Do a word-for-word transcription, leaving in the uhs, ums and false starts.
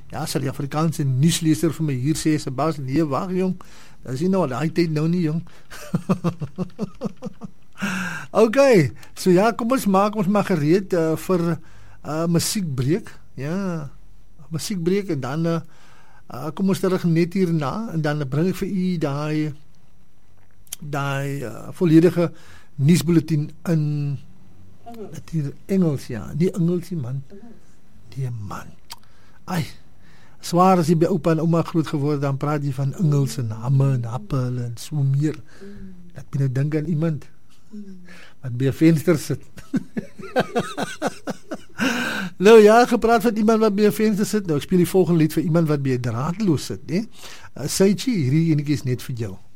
Ja, sal die Afrikaanse nuusleser vir my hier sê, Sebastian, nee, wag jong, dat is nie nou, daai tyd nou nie jong. Ok, so ja, kom ons maak ons maar gereed uh, vir uh, musiekbreek, ja, musiekbreek en dan uh, uh, kom ons terug net hierna en dan bring ek vir u daai daai uh, volledige nuusbulletin in die Engels, ja, die Engels, man, die man, ai, zwaar as jy by opa en oma groot geworden, dan praat jy van Engels en hamme en appel en so meer, dat jy nou dink aan iemand wat by 'n venster sit. Nou ja, gepraat van iemand wat by 'n venster sit, nou ek speel die volgende lied vir iemand wat by 'n draadloos sit, né? Uh, Seichi, hierdie enetjie is net vir jou.